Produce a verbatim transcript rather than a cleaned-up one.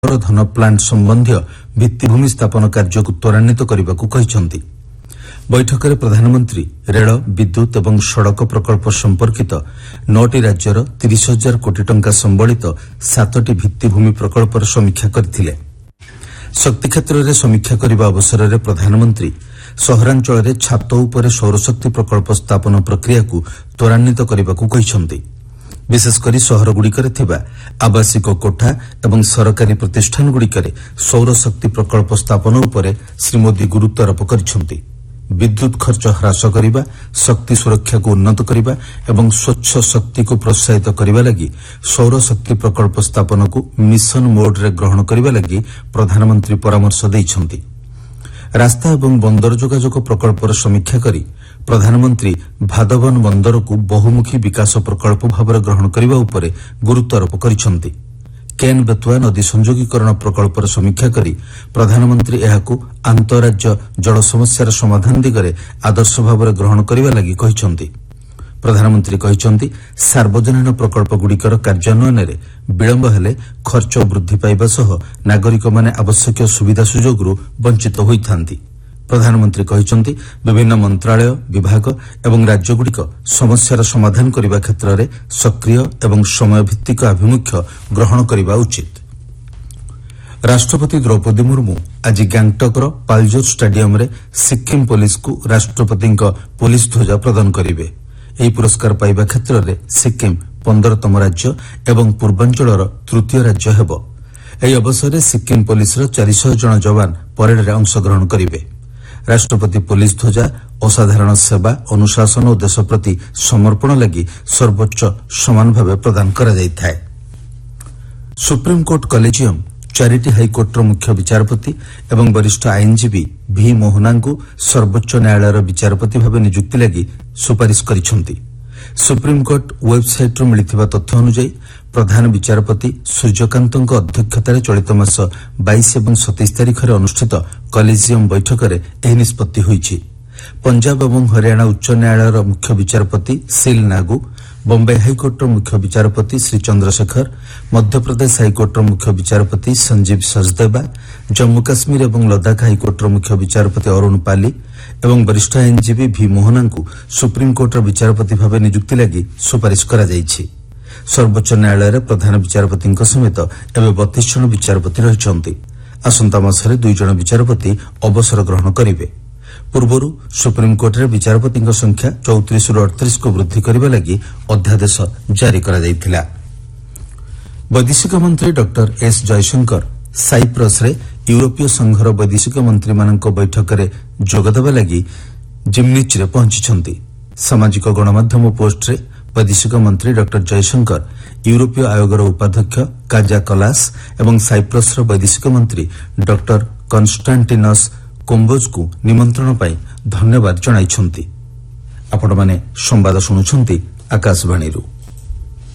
ଧନ ପ୍ଲାଣ୍ଟ ସମ୍ବନ୍ଧୀୟ ଭିତ୍ତିଭୂମି ସ୍ଥାପନ କାର୍ଯ୍ୟକୁ ତ୍ୱରାନ୍ୱିତ କରିବାକୁ କହିଛନ୍ତି। ବୈଠକରେ ପ୍ରଧାନମନ୍ତ୍ରୀ ରେଳ, ବିଦ୍ୟୁତ୍ ଏବଂ ସଡ଼କ ପ୍ରକଳ୍ପ ସମ୍ପର୍କିତ ନଅଟି ରାଜ୍ୟର ତିରିଶ ହଜାର କୋଟି ଟଙ୍କା ସମ୍ବଳିତ ସାତଟି ଭିତ୍ତିଭୂମି ପ୍ରକଳ୍ପର ସମୀକ୍ଷା କରିଥିଲେ। ଶକ୍ତି କ୍ଷେତ୍ରରେ ସମୀକ୍ଷା କରିବା ଅବସରରେ ପ୍ରଧାନମନ୍ତ୍ରୀ ସହରାଞ୍ଚଳରେ ଛାତ ଉପରେ ସୌରଶକ୍ତି ପ୍ରକଳ୍ପ ସ୍ଥାପନ ପ୍ରକ୍ରିୟାକୁ ତ୍ୱରାନ୍ୱିତ କରିବାକୁ କହିଛନ୍ତି। ବିଶେଷକରି ସହରଗୁଡ଼ିକରେ ଥିବା ଆବାସିକ କୋଠା ଏବଂ ସରକାରୀ ପ୍ରତିଷ୍ଠାନଗୁଡ଼ିକରେ ସୌରଶକ୍ତି ପ୍ରକଳ୍ପ ସ୍ଥାପନ ଉପରେ ଶ୍ରୀ ମୋଦି ଗୁରୁତ୍ୱାରୋପ କରିଛନ୍ତି। ବିଦ୍ୟୁତ୍ ଖର୍ଚ୍ଚ ହ୍ରାସ କରିବା, ଶକ୍ତି ସୁରକ୍ଷାକୁ ଉନ୍ନତ କରିବା ଏବଂ ସ୍ୱଚ୍ଛ ଶକ୍ତିକୁ ପ୍ରୋତ୍ସାହିତ କରିବା ଲାଗି ସୌରଶକ୍ତି ପ୍ରକଳ୍ପ ସ୍ଥାପନକୁ ମିଶନ ମୋଡ୍ରେ ଗ୍ରହଣ କରିବା ଲାଗି ପ୍ରଧାନମନ୍ତ୍ରୀ ପରାମର୍ଶ ଦେଇଛନ୍ତି। ରାସ୍ତା ଏବଂ ବନ୍ଦର ଯୋଗାଯୋଗ ପ୍ରକଳ୍ପର ସମୀକ୍ଷା କରି ପ୍ରଧାନମନ୍ତ୍ରୀ ଭାଦବନ ବନ୍ଦରକୁ ବହୁମୁଖୀ ବିକାଶ ପ୍ରକଳ୍ପ ଭାବରେ ଗ୍ରହଣ କରିବା ଉପରେ ଗୁରୁତ୍ୱାରୋପ କରିଛନ୍ତି। କେନ୍ ବେତୁଆ ନଦୀ ସଂଯୋଗୀକରଣ ପ୍ରକଳ୍ପର ସମୀକ୍ଷା କରି ପ୍ରଧାନମନ୍ତ୍ରୀ ଏହାକୁ ଆନ୍ତଃରାଜ୍ୟ ଜଳ ସମସ୍ୟାର ସମାଧାନ ଦିଗରେ ଆଦର୍ଶ ଭାବରେ ଗ୍ରହଣ କରିବା ଲାଗି କହିଛନ୍ତି। ପ୍ରଧାନମନ୍ତ୍ରୀ କହିଛନ୍ତି, ସାର୍ବଜନୀନ ପ୍ରକଳ୍ପଗୁଡ଼ିକର କାର୍ଯ୍ୟାନ୍ୱୟନରେ ବିଳମ୍ବ ହେଲେ ଖର୍ଚ୍ଚ ବୃଦ୍ଧି ପାଇବା ସହ ନାଗରିକମାନେ ଆବଶ୍ୟକୀୟ ସୁବିଧା ସୁଯୋଗରୁ ବଞ୍ଚିତ ହୋଇଥାନ୍ତି। ପ୍ରଧାନମନ୍ତ୍ରୀ କହିଛନ୍ତି, ବିଭିନ୍ନ ମନ୍ତ୍ରଣାଳୟ, ବିଭାଗ ଏବଂ ରାଜ୍ୟଗୁଡ଼ିକ ସମସ୍ୟାର ସମାଧାନ କରିବା କ୍ଷେତ୍ରରେ ସକ୍ରିୟ ଏବଂ ସମୟଭିତ୍ତିକ ଆଭିମୁଖ୍ୟ ଗ୍ରହଣ କରିବା ଉଚିତ। ରାଷ୍ଟ୍ରପତି ଦ୍ରୌପଦୀ ମୁର୍ମୁ ଆଜି ଗ୍ୟାଙ୍ଗଟକ୍ର ପାଲଜୋର ଷ୍ଟାଡିୟମରେ ସିକ୍କିମ ପୋଲିସକୁ ରାଷ୍ଟ୍ରପତିଙ୍କ ପୋଲିସ ଧ୍ୱଜା ପ୍ରଦାନ କରିବେ। ଏହି ପୁରସ୍କାର ପାଇବା କ୍ଷେତ୍ରରେ ସିକ୍କିମ ପନ୍ଦରତମ ରାଜ୍ୟ ଏବଂ ପୂର୍ବାଞ୍ଚଳର ତୃତୀୟ ରାଜ୍ୟ ହେବ। ଏହି ଅବସରରେ ସିକ୍କିମ ପୋଲିସର ଚାରିଶହ ଜଣ ଯବାନ ପରେଡରେ ଅଂଶଗ୍ରହଣ କରିବେ। ରାଷ୍ଟ୍ରପତି ପୋଲିସ ଧ୍ୱଜା ଅସାଧାରଣ ସେବା, ଅନୁଶାସନ ଓ ଦେଶ ପ୍ରତି ସମର୍ପଣ ଲାଗି ସର୍ବୋଚ୍ଚ ସମ୍ମାନ ଭାବେ ପ୍ରଦାନ କରାଯାଇଥାଏ। ସୁପ୍ରିମକୋର୍ଟ କଲେଜିୟମ୍ ଚାରିଟି ହାଇକୋର୍ଟର ମୁଖ୍ୟ ବିଚାରପତି ଏବଂ ବରିଷ୍ଠ ଆଇନଜୀବୀ ଭି ମୋହନାଙ୍କୁ ସର୍ବୋଚ୍ଚ ନ୍ୟାୟାଳୟର ବିଚାରପତି ଭାବେ ନିଯୁକ୍ତି ଲାଗି ସୁପାରିଶ କରିଛନ୍ତି। ସୁପ୍ରିମକୋର୍ଟ ୱେବସାଇଟ୍ରୁ ମିଳିଥିବା ତଥ୍ୟ ଅନୁଯାୟୀ ପ୍ରଧାନ ବିଚାରପତି ସୂର୍ଯ୍ୟକାନ୍ତଙ୍କ ଅଧ୍ୟକ୍ଷତାରେ ଚଳିତ ମାସ ବାଇଶ ଏବଂ ସତେଇଶ ତାରିଖରେ ଅନୁଷ୍ଠିତ କଲେଜିୟମ୍ ବୈଠକରେ ଏହି ନିଷ୍ପତ୍ତି ହୋଇଛି। ପଞ୍ଜାବ ଏବଂ ହରିୟାଣା ଉଚ୍ଚ ନ୍ୟାୟାଳୟର ମୁଖ୍ୟ ବିଚାରପତି ସିଲ୍ ନାଗୁ, ବମ୍ବେ ହାଇକୋର୍ଟର ମୁଖ୍ୟ ବିଚାରପତି ଶ୍ରୀ ଚନ୍ଦ୍ରଶେଖର, ମଧ୍ୟପ୍ରଦେଶ ହାଇକୋର୍ଟର ମୁଖ୍ୟ ବିଚାରପତି ସଞ୍ଜୀବ ସଚଦେବା, ଜମ୍ମୁ କାଶ୍ମୀର ଏବଂ ଲଦାଖ ହାଇକୋର୍ଟର ମୁଖ୍ୟ ବିଚାରପତି ଅରୁଣ ପାଲି ଏବଂ ବରିଷ୍ଠ ଆଇନଜୀବୀ ଭି ମୋହନାଙ୍କୁ ସୁପ୍ରିମକୋର୍ଟର ବିଚାରପତି ଭାବେ ନିଯୁକ୍ତି ଲାଗି ସୁପାରିଶ କରାଯାଇଛି। ସର୍ବୋଚ୍ଚ ନ୍ୟାୟାଳୟରେ ପ୍ରଧାନ ବିଚାରପତିଙ୍କ ସମେତ ଏବେ ବତିଶ ଜଣ ବିଚାରପତି ରହିଛନ୍ତି। ଆସନ୍ତା ମାସରେ ଦୁଇ ଜଣ ବିଚାରପତି ଅବସର ଗ୍ରହଣ କରିବେ। ପୂର୍ବରୁ ସୁପ୍ରିମକୋର୍ଟରେ ବିଚାରପତିଙ୍କ ସଂଖ୍ୟା ଚଉତିରିଶରୁ ଅଠତିରିଶକୁ ବୃଦ୍ଧି କରିବା ଲାଗି ଅଧ୍ୟାଦେଶ ଜାରି କରାଯାଇଥିଲା। ବୈଦେଶିକ ମନ୍ତ୍ରୀ ଡକ୍ଟର ଏସ୍ ଜୟଶଙ୍କର ସାଇପ୍ରସରେ ୟୁରୋପୀୟ ସଂଘର ବୈଦେଶିକ ମନ୍ତ୍ରୀମାନଙ୍କ ବୈଠକରେ ଯୋଗଦେବା ଲାଗି ଜିମ୍ନିଚ୍ରେ ପହଞ୍ଚିଛନ୍ତି। ସାମାଜିକ ଗଣମାଧ୍ୟମ ପୋଷ୍ଟରେ ବୈଦେଶିକ ମନ୍ତ୍ରୀ ଡକ୍ଟର ଜୟଶଙ୍କର ୟୁରୋପୀୟ ଆୟୋଗର ଉପାଧ୍ୟକ୍ଷ କାଜା କଲାସ୍ ଏବଂ ସାଇପ୍ରସର ବୈଦେଶିକ ମନ୍ତ୍ରୀ ଡକ୍ଟର କନଷ୍ଟାଣ୍ଟିନସ୍ କୋମ୍ବୋଜଙ୍କୁ ନିମନ୍ତ୍ରଣ ପାଇଁ ଧନ୍ୟବାଦ ଜଣାଇଛନ୍ତି। ଆପଣମାନେ ସମ୍ବାଦ ଶୁଣୁଛନ୍ତି ଆକାଶବାଣୀରୁ।